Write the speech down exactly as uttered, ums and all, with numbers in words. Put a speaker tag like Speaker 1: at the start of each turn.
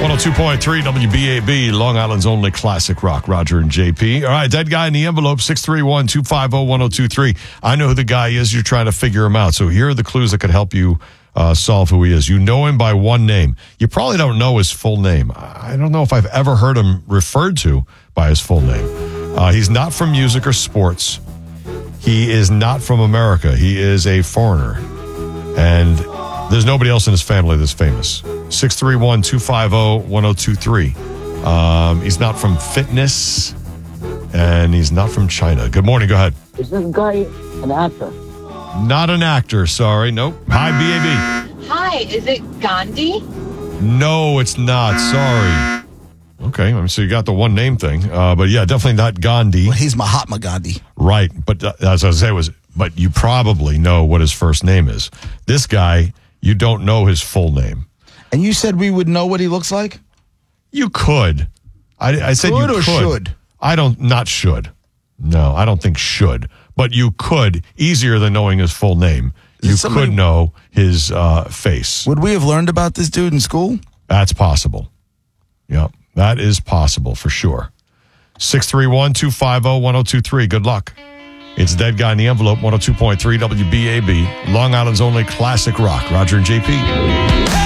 Speaker 1: one oh two point three W B A B, Long Island's only classic rock, Roger and J P. All right, dead guy in the envelope, six three one, two five zero, one oh two three. I know who the guy is. You're trying to figure him out. So here are the clues that could help you uh, solve who he is. You know him by one name. You probably don't know his full name. I don't know if I've ever heard him referred to by his full name. Uh, he's not from music or sports. He is not from America. He is a foreigner. And there's nobody else in his family that's famous. six three one, two five zero, one oh two three. Um, he's not from fitness, and he's not from China. Good morning. Go ahead.
Speaker 2: Is this guy an actor?
Speaker 1: Not an actor. Sorry. Nope. Hi, B A B.
Speaker 3: Hi, is it Gandhi?
Speaker 1: No, it's not. Sorry. Okay. I mean, so you got the one name thing. Uh, but yeah, definitely not Gandhi.
Speaker 4: Well, he's Mahatma Gandhi.
Speaker 1: Right. But uh, as I was saying, was, but you probably know what his first name is. This guy, you don't know his full name.
Speaker 4: And you said we would know what he looks like?
Speaker 1: You could. I, I said
Speaker 4: Could
Speaker 1: you
Speaker 4: or
Speaker 1: could.
Speaker 4: should?
Speaker 1: I don't, not should. No, I don't think should. But you could, easier than knowing his full name. You
Speaker 4: somebody-
Speaker 1: could know his uh, face.
Speaker 4: Would we have learned about this dude in school?
Speaker 1: That's possible. Yep, that is possible for sure. six three one, two five zero, one oh two three. Good luck. It's Dead Guy in the Envelope, one oh two point three W B A B, Long Island's only classic rock. Roger and J P.